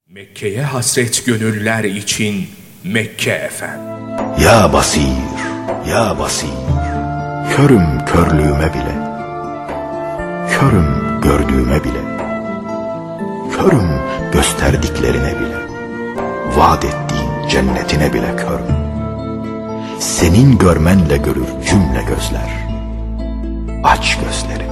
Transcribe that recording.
Mekke'ye hasret gönüller için Mekke FM. Ya Basir, ya Basir, körüm körlüğüme bile, körüm gördüğüme bile, körüm gösterdiklerine bile, vaat ettiğin cennetine bile körüm. Senin görmenle görür cümle gözler. Aç gözlerini.